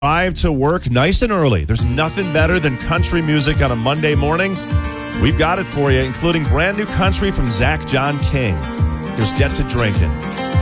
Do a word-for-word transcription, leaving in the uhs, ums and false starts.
Drive to work nice and early. There's nothing better than country music on a Monday morning. We've got it for you, including brand new country from Zach John King. Here's Get to Drinking.